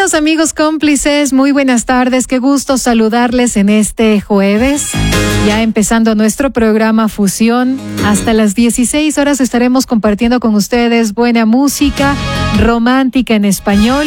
Saludos amigos cómplices, muy buenas tardes, qué gusto saludarles en este jueves, ya empezando nuestro programa Fusión. Hasta las 16 horas estaremos compartiendo con ustedes buena música romántica en español.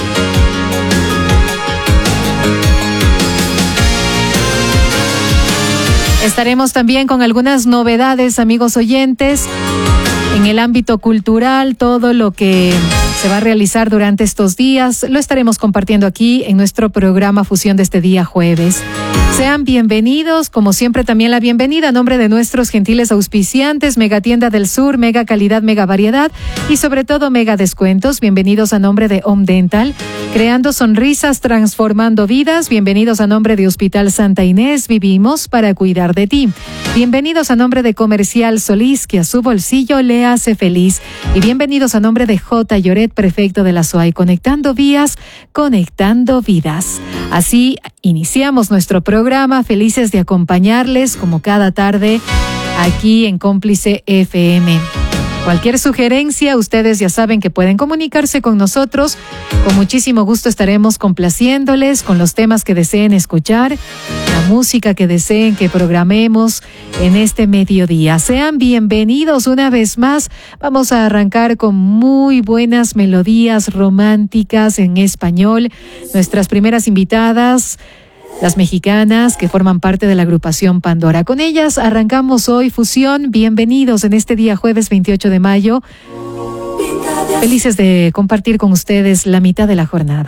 Estaremos también con algunas novedades, amigos oyentes, en el ámbito cultural, todo lo que se va a realizar durante estos días, lo estaremos compartiendo aquí en nuestro programa Fusión de este día jueves. Sean bienvenidos, como siempre también la bienvenida a nombre de nuestros gentiles auspiciantes, Mega Tienda del Sur, Mega Calidad, Mega Variedad y sobre todo Mega Descuentos. Bienvenidos a nombre de Home Dental, creando sonrisas, transformando vidas. Bienvenidos a nombre de Hospital Santa Inés, vivimos para cuidar de ti. Bienvenidos a nombre de Comercial Solís, que a su bolsillo le hace feliz. Y bienvenidos a nombre de J. Lloret, prefecto de la SOAI, conectando vías, conectando vidas. Así iniciamos nuestro programa, felices de acompañarles como cada tarde aquí en Cómplice FM. Cualquier sugerencia, ustedes ya saben que pueden comunicarse con nosotros. Con muchísimo gusto estaremos complaciéndoles con los temas que deseen escuchar, la música que deseen que programemos en este mediodía. Sean bienvenidos una vez más. Vamos a arrancar con muy buenas melodías románticas en español. Nuestras primeras invitadas, las mexicanas que forman parte de la agrupación Pandora. Con ellas arrancamos hoy Fusión. Bienvenidos en este día jueves 28 de mayo. Felices de compartir con ustedes la mitad de la jornada.